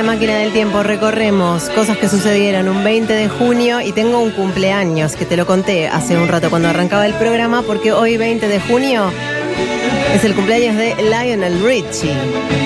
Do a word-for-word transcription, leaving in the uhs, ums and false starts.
máquina del tiempo recorremos cosas que sucedieron un veinte de junio y tengo un cumpleaños que te lo conté hace un rato cuando arrancaba el programa, porque hoy veinte de junio es el cumpleaños de Lionel Richie.